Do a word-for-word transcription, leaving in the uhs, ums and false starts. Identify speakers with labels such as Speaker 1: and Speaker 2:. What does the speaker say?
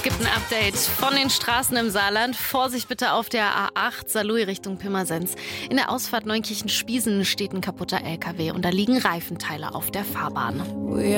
Speaker 1: gibt ein Update von den Straßen im Saarland. Vorsicht bitte auf der A acht, Saarlouis Richtung Pirmasens. In der Ausfahrt Neunkirchen-Spiesen steht ein kaputter L K W und da liegen Reifenteile auf der Fahrbahn.